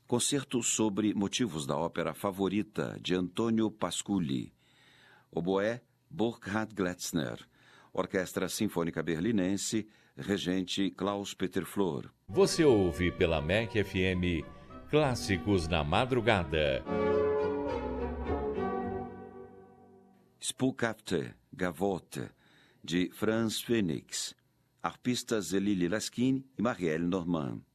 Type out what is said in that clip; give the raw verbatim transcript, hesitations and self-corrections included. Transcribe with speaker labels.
Speaker 1: Concerto sobre motivos da ópera favorita, de Antônio Pasculli. Oboé, Burkhard Gletzner. Orquestra Sinfônica Berlinense, regente Klaus-Peter Flor.
Speaker 2: Você ouve pela M E C F M Clássicos na Madrugada.
Speaker 1: Spukafte, Gavotte, de Franz Phoenix. Arpistas Elie Laskin e Marielle Normand.